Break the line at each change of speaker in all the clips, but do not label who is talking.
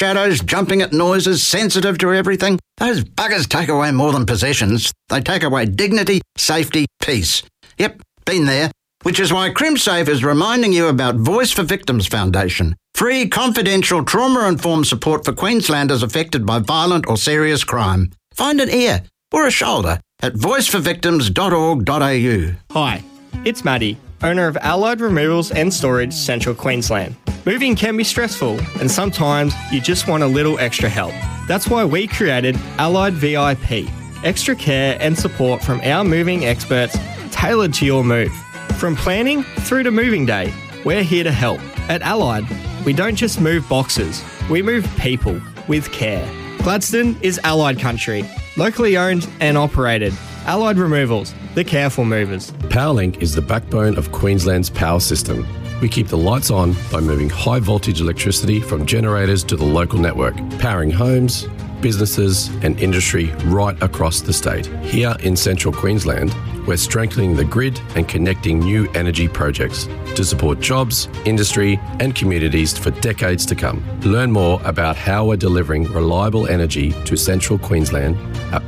shadows, jumping at noises, sensitive to everything. Those buggers take away more than possessions. They take away dignity, safety, peace. Yep, been there. Which is why CrimSafe is reminding you about Voice for Victims Foundation. Free, confidential, trauma-informed support for Queenslanders affected by violent or serious crime. Find an ear or a shoulder at voiceforvictims.org.au.
Hi, it's Maddie, owner of Allied Removals and Storage, Central Queensland. Moving can be stressful, and sometimes you just want a little extra help. That's why we created Allied VIP, extra care and support from our moving experts tailored to your move. From planning through to moving day, we're here to help. At Allied, we don't just move boxes, we move people with care. Gladstone is Allied country, locally owned and operated. Allied Removals, the careful movers.
Powerlink is the backbone of Queensland's power system. We keep the lights on by moving high voltage electricity from generators to the local network, powering homes, businesses and industry right across the state. Here in Central Queensland, we're strengthening the grid and connecting new energy projects to support jobs, industry and communities for decades to come. Learn more about how we're delivering reliable energy to Central Queensland at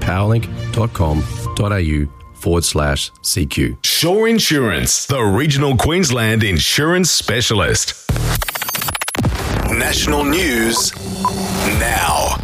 powerlink.com.au/CQ.
Shore Insurance, the regional Queensland insurance specialist. National news now.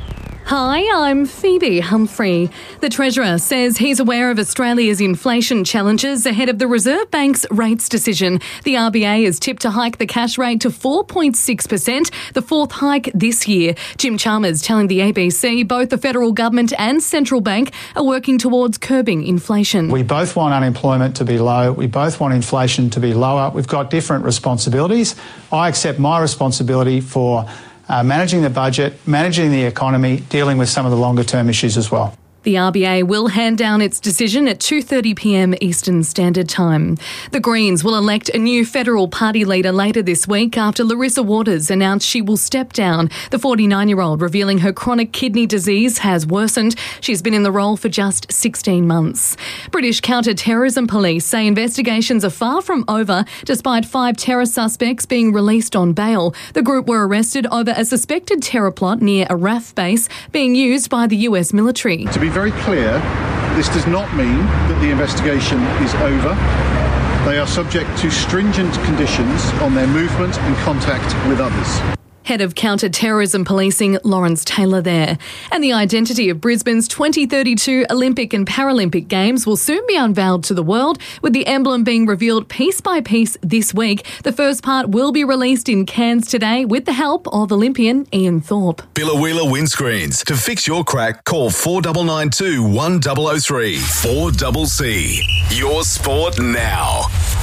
Hi, I'm Phoebe Humphrey. The Treasurer says he's aware of Australia's inflation challenges ahead of the Reserve Bank's rates decision. The RBA is tipped to hike the cash rate to 4.6%, the fourth hike this year. Jim Chalmers telling the ABC both the federal government and central bank are working towards curbing inflation.
We both want unemployment to be low. We both want inflation to be lower. We've got different responsibilities. I accept my responsibility for managing the budget, managing the economy, dealing with some of the longer-term issues as well.
The RBA will hand down its decision at 2:30pm Eastern Standard Time. The Greens will elect a new federal party leader later this week after Larissa Waters announced she will step down. The 49-year-old revealing her chronic kidney disease has worsened. She's been in the role for just 16 months. British counter-terrorism police say investigations are far from over despite 5 terror suspects being released on bail. The group were arrested over a suspected terror plot near a RAF base being used by the US military.
To be very clear, this does not mean that the investigation is over. They are subject to stringent conditions on their movement and contact with others.
Head of Counter-Terrorism Policing, Lawrence Taylor there. And the identity of Brisbane's 2032 Olympic and Paralympic Games will soon be unveiled to the world, with the emblem being revealed piece by piece this week. The first part will be released in Cairns today with the help of Olympian Ian Thorpe.
Billa Windscreens. To fix your crack, call 4992 1003. 4CC. Your sport now.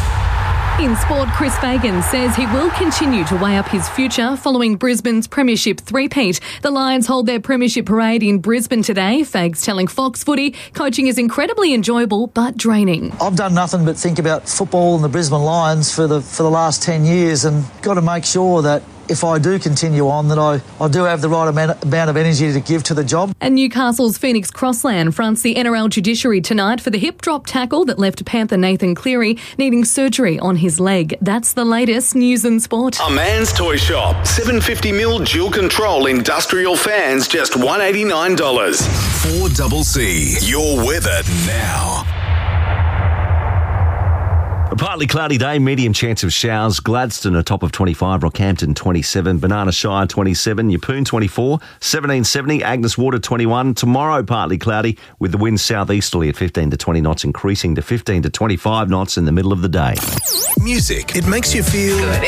In sport, Chris Fagan says he will continue to weigh up his future following Brisbane's premiership three-peat. The Lions hold their premiership parade in Brisbane today. Fags telling Fox Footy coaching is incredibly enjoyable but draining.
I've done nothing but think about football and the Brisbane Lions for the last 10 years and got to make sure that if I do continue on, that I do have the right amount of energy to give to the job.
And Newcastle's Phoenix Crossland fronts the NRL judiciary tonight for the hip drop tackle that left Panther Nathan Cleary needing surgery on his leg. That's the latest news and sport.
A Man's Toy Shop. 750mm dual control industrial fans, just $189. 4CC. Your weather now.
A partly cloudy day, medium chance of showers. Gladstone, a top of 25. Rockhampton, 27. Banana Shire, 27. Yeppoon, 24. 1770. Agnes Water, 21. Tomorrow, partly cloudy, with the wind southeasterly at 15 to 20 knots, increasing to 15 to 25 knots in the middle of the day.
Music. It makes you feel good.